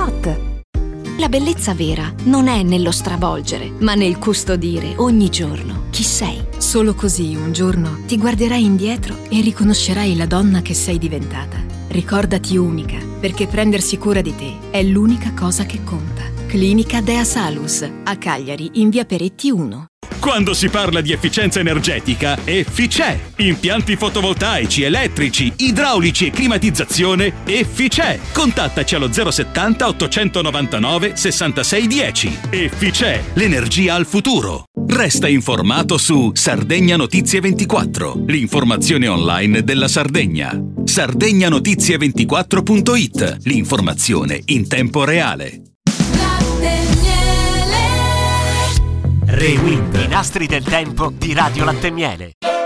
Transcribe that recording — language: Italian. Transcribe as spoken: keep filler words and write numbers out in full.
Spot. La bellezza vera non è nello stravolgere, ma nel custodire ogni giorno chi sei. Solo così un giorno ti guarderai indietro e riconoscerai la donna che sei diventata. Ricordati unica, perché prendersi cura di te è l'unica cosa che conta. Clinica Dea Salus, a Cagliari, in via Peretti uno. Quando si parla di efficienza energetica, Efficè. Impianti fotovoltaici, elettrici, idraulici e climatizzazione, Efficè. Contattaci allo zero settanta ottocentonovantanove sessantasei dieci. Efficè, l'energia al futuro. Resta informato su Sardegna Notizie ventiquattro, l'informazione online della Sardegna. sardegna notizie ventiquattro punto it, l'informazione in tempo reale. Rewind, i nastri del tempo di Radio Latte e Miele.